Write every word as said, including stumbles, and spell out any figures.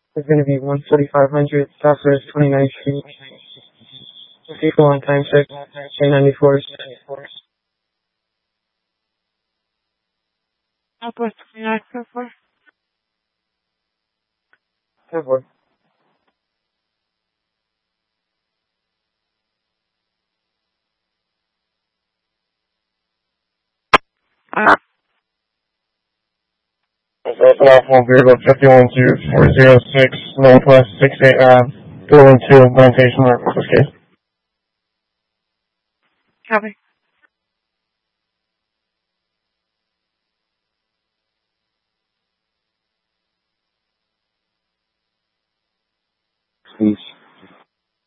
is going to be one forty-five hundred Southwest twenty-ninth Street. People on time check, K ninety-four. Southwest twenty-ninth, so far. ten four. Uh, That's an awful vehicle fifty-one two four zero six Northwest six eight Ave, Building two, Plantation Market, this case. copy.